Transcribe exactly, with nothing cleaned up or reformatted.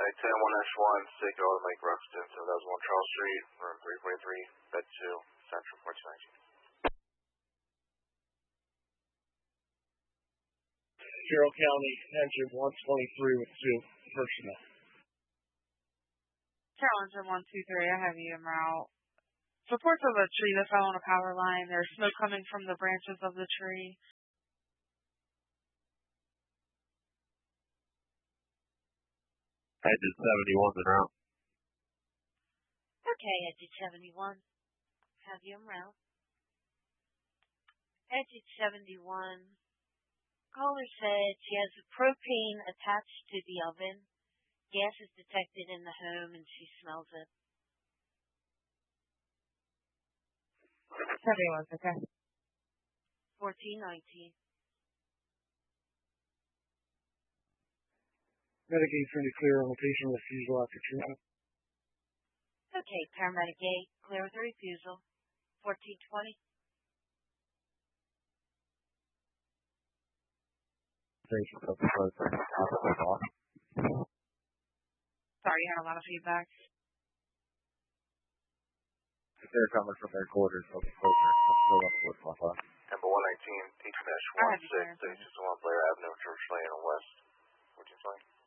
Alright, ten one dash one, Sick Auto Lake Ruxton, seven thousand one Charles Street, room three forty-three, bed two, Central fourteen nineteen. Carroll County, engine one twenty-three with two personnel. Carroll engine one two three, I have you en route. Reports of a tree that fell on a power line. There's smoke coming from the branches of the tree. Engine seventy-one en route. Okay, engine seventy-one, have you en route. Engine seventy-one, caller said she has a propane attached to the oven. Gas is detected in the home and she smells it. seventy-one, okay. fourteen nineteen. Medicaid trying to clear on location refusal after treatment. Okay, paramedic eight, clear with a refusal. fourteen twenty. Sorry, you had a lot of feedback. They're coming from their quarters, so it's closer. I'm still up with my thought. Number one nineteen, H dash one six, thirty-six oh one Blair Avenue, Church Lane, West, fourteen twenty.